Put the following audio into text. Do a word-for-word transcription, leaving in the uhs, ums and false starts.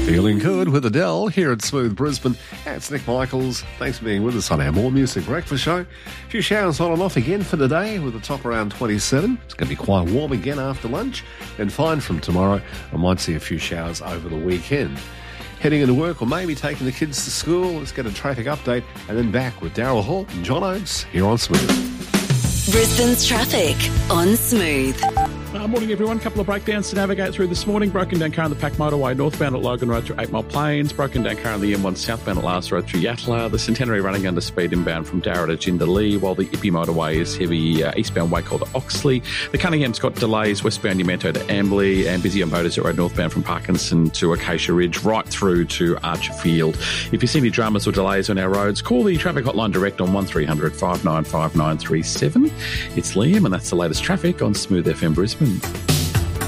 Feeling good with Adele here at Smooth Brisbane. It's Nick Michaels. Thanks for being with us on our More Music Breakfast show. A few showers on and off again for today with a top around twenty-seven. It's going to be quite warm again after lunch and fine from tomorrow. I might see a few showers over the weekend. Heading into work or maybe taking the kids to school. Let's get a traffic update and then back with Daryl Hall and John Oates here on Smooth. Brisbane's traffic on Smooth. Uh, morning, everyone. Couple of breakdowns to navigate through this morning. Broken down car on the Pack Motorway northbound at Logan Road through Eight Mile Plains. Broken down car on the M one southbound at Last Road through Yatala. The Centenary running under speed inbound from Darra to Jindalee, while the Ippy Motorway is heavy uh, eastbound Wacol to Oxley. The Cunningham's got delays westbound Yamento to Amberley, and busy on Boaters Road northbound from Parkinson to Acacia Ridge right through to Archer Field. If you see any dramas or delays on our roads, call the traffic hotline direct on one three hundred, five nine five, nine three seven. It's Liam, and that's the latest traffic on Smooth F M Brisbane.